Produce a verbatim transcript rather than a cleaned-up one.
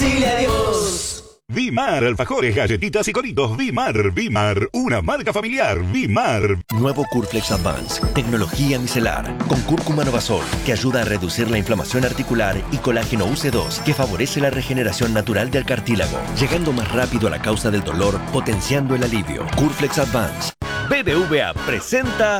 decirle adiós. Vimar, alfajores, galletitas y coritos. Vimar, Vimar, una marca familiar. Vimar. Nuevo Curflex Advance, tecnología micelar, con cúrcuma Novasol, que ayuda a reducir la inflamación articular, y colágeno U C dos, que favorece la regeneración natural del cartílago, llegando más rápido a la causa del dolor, potenciando el alivio. Curflex Advance. B B V A presenta